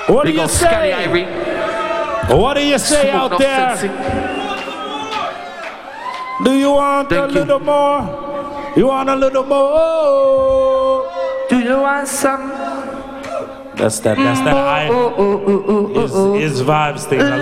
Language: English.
What do you say? What do you say out there? Do you want a little more? You want a little more? Do you want some? That's that his vibes thing.